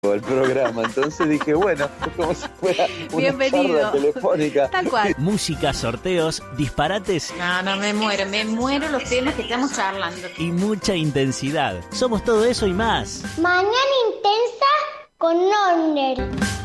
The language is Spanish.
el programa, entonces dije, bueno, es como si fuera una Bienvenido. charla telefónica. Tal cual. Música, sorteos, disparates No, me muero los temas que estamos charlando. y mucha intensidad. Somos todo eso y más. Mañana intensa con Onder.